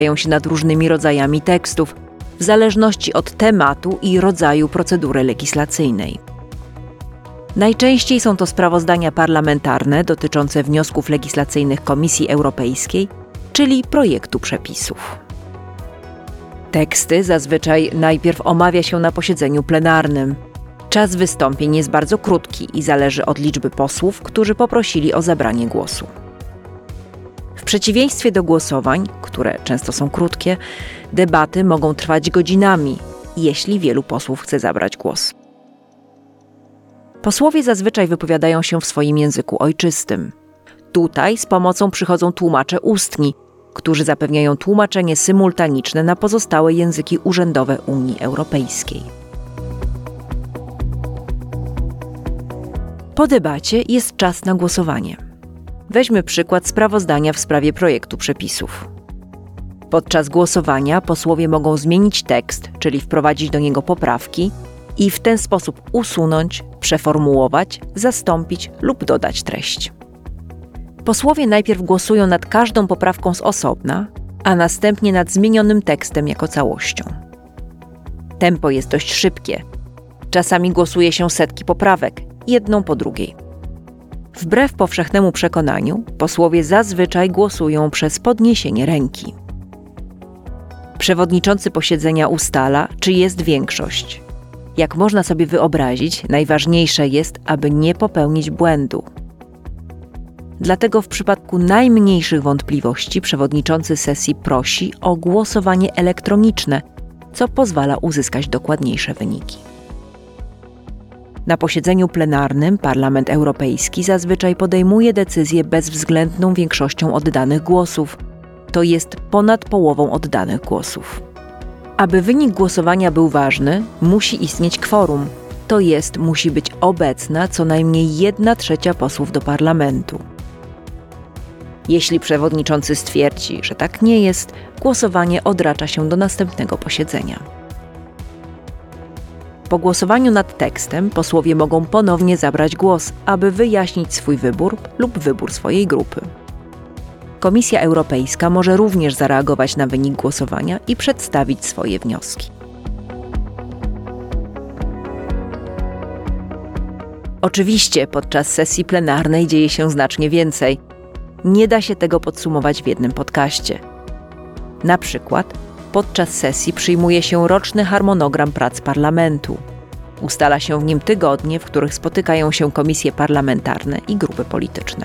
się nad różnymi rodzajami tekstów, w zależności od tematu i rodzaju procedury legislacyjnej. Najczęściej są to sprawozdania parlamentarne dotyczące wniosków legislacyjnych Komisji Europejskiej, czyli projektu przepisów. Teksty zazwyczaj najpierw omawia się na posiedzeniu plenarnym. Czas wystąpień jest bardzo krótki i zależy od liczby posłów, którzy poprosili o zabranie głosu. W przeciwieństwie do głosowań, które często są krótkie, debaty mogą trwać godzinami, jeśli wielu posłów chce zabrać głos. Posłowie zazwyczaj wypowiadają się w swoim języku ojczystym. Tutaj z pomocą przychodzą tłumacze ustni, którzy zapewniają tłumaczenie symultaniczne na pozostałe języki urzędowe Unii Europejskiej. Po debacie jest czas na głosowanie. Weźmy przykład sprawozdania w sprawie projektu przepisów. Podczas głosowania posłowie mogą zmienić tekst, czyli wprowadzić do niego poprawki i w ten sposób usunąć, przeformułować, zastąpić lub dodać treść. Posłowie najpierw głosują nad każdą poprawką z osobna, a następnie nad zmienionym tekstem jako całością. Tempo jest dość szybkie. Czasami głosuje się setki poprawek, jedną po drugiej. Wbrew powszechnemu przekonaniu, posłowie zazwyczaj głosują przez podniesienie ręki. Przewodniczący posiedzenia ustala, czy jest większość. Jak można sobie wyobrazić, najważniejsze jest, aby nie popełnić błędu. Dlatego w przypadku najmniejszych wątpliwości przewodniczący sesji prosi o głosowanie elektroniczne, co pozwala uzyskać dokładniejsze wyniki. Na posiedzeniu plenarnym Parlament Europejski zazwyczaj podejmuje decyzję bezwzględną większością oddanych głosów, to jest ponad połową oddanych głosów. Aby wynik głosowania był ważny, musi istnieć kworum, to jest musi być obecna co najmniej 1/3 posłów do parlamentu. Jeśli przewodniczący stwierdzi, że tak nie jest, głosowanie odracza się do następnego posiedzenia. Po głosowaniu nad tekstem posłowie mogą ponownie zabrać głos, aby wyjaśnić swój wybór lub wybór swojej grupy. Komisja Europejska może również zareagować na wynik głosowania i przedstawić swoje wnioski. Oczywiście podczas sesji plenarnej dzieje się znacznie więcej. Nie da się tego podsumować w jednym podcaście. Na przykład podczas sesji przyjmuje się roczny harmonogram prac parlamentu. Ustala się w nim tygodnie, w których spotykają się komisje parlamentarne i grupy polityczne.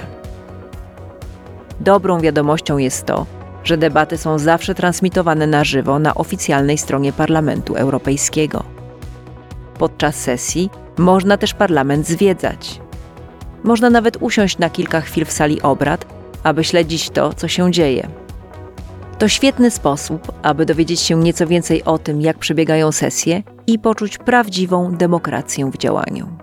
Dobrą wiadomością jest to, że debaty są zawsze transmitowane na żywo na oficjalnej stronie Parlamentu Europejskiego. Podczas sesji można też parlament zwiedzać. Można nawet usiąść na kilka chwil w sali obrad, aby śledzić to, co się dzieje. To świetny sposób, aby dowiedzieć się nieco więcej o tym, jak przebiegają sesje i poczuć prawdziwą demokrację w działaniu.